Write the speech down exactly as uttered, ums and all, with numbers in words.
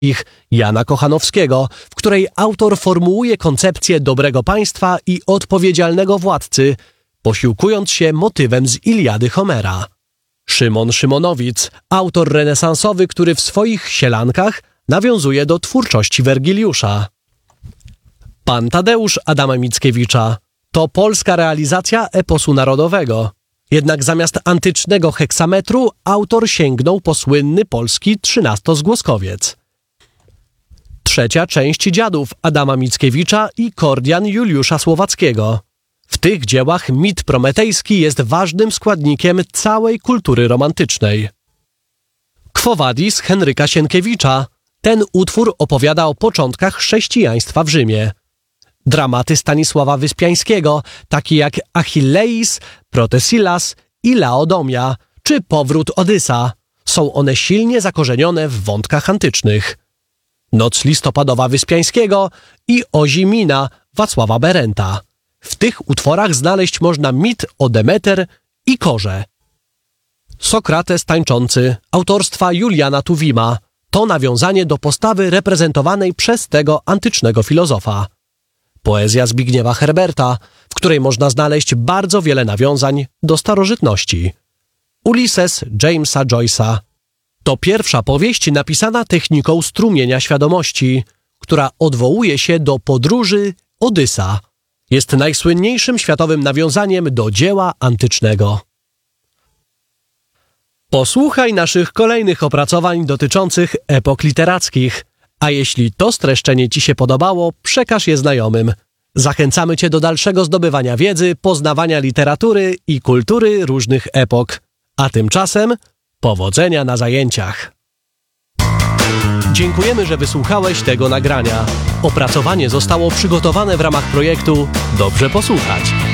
ich Jana Kochanowskiego, w której autor formułuje koncepcję dobrego państwa i odpowiedzialnego władcy, posiłkując się motywem z Iliady Homera. Szymon Szymonowic, autor renesansowy, który w swoich Sielankach nawiązuje do twórczości Wergiliusza. Pan Tadeusz Adama Mickiewicza to polska realizacja eposu narodowego. Jednak zamiast antycznego heksametru autor sięgnął po słynny polski trzynastozgłoskowiec. Trzecia część Dziadów Adama Mickiewicza i Kordian Juliusza Słowackiego. W tych dziełach mit prometejski jest ważnym składnikiem całej kultury romantycznej. Quo Vadis Henryka Sienkiewicza. Ten utwór opowiada o początkach chrześcijaństwa w Rzymie. Dramaty Stanisława Wyspiańskiego, takie jak Achilleis, Protesilas i Laodomia, czy Powrót Odysa, są one silnie zakorzenione w wątkach antycznych. Noc listopadowa Wyspiańskiego i Ozimina Wacława Berenta. W tych utworach znaleźć można mit o Demeter i Korze. Sokrates tańczący autorstwa Juliana Tuwima to nawiązanie do postawy reprezentowanej przez tego antycznego filozofa. Poezja Zbigniewa Herberta, w której można znaleźć bardzo wiele nawiązań do starożytności. Ulises Jamesa Joyce'a to pierwsza powieść napisana techniką strumienia świadomości, która odwołuje się do podróży Odysa. Jest najsłynniejszym światowym nawiązaniem do dzieła antycznego. Posłuchaj naszych kolejnych opracowań dotyczących epok literackich, a jeśli to streszczenie Ci się podobało, przekaż je znajomym. Zachęcamy Cię do dalszego zdobywania wiedzy, poznawania literatury i kultury różnych epok. A tymczasem powodzenia na zajęciach. Dziękujemy, że wysłuchałeś tego nagrania. Opracowanie zostało przygotowane w ramach projektu Dobrze Posłuchać.